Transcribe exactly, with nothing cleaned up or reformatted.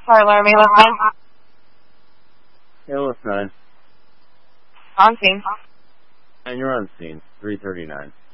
Sorry, Laramie, listen. Yeah, what's nine? On scene. And you're on scene. three thirty-nine.